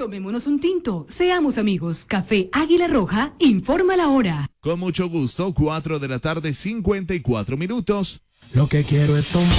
Tomémonos un tinto, seamos amigos. Café Águila Roja informa la hora. Con mucho gusto, 4 de la tarde, 54 minutos. Lo que quiero es tomar.